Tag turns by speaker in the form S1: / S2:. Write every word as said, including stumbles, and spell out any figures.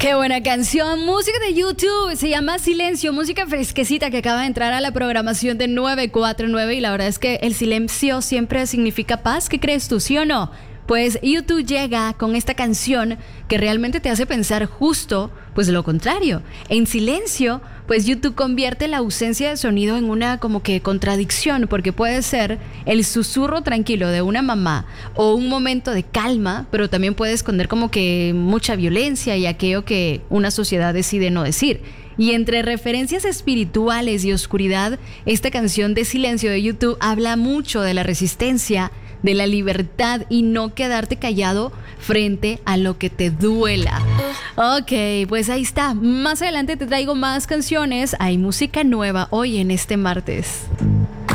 S1: Qué buena canción, música de YouTube, se llama Silencio, música fresquecita que acaba de entrar a la programación de nueve cuatro nueve y la verdad es que el silencio siempre significa paz. ¿Qué crees tú, sí o no? Pues YouTube llega con esta canción que realmente te hace pensar justo pues lo contrario. En Silencio, pues YouTube convierte la ausencia de sonido en una como que contradicción, porque puede ser el susurro tranquilo de una mamá o un momento de calma, pero también puede esconder como que mucha violencia y aquello que una sociedad decide no decir. Y entre referencias espirituales y oscuridad, esta canción de Silencio de YouTube habla mucho de la resistencia, de la libertad y no quedarte callado frente a lo que te duela. Ok, pues ahí está. Más adelante te traigo más canciones. Hay música nueva hoy en este martes.